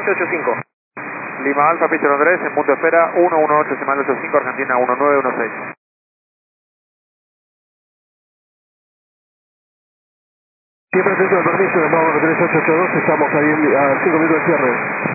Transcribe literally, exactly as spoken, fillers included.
ocho ocho cinco. Lima Alfa, Pista Andrés, en punto de espera, uno uno ocho decimal ocho cinco, Argentina uno nueve uno seis. Siempre atento al permiso de Mau tres ocho ocho dos, estamos ahí a cinco minutos de cierre.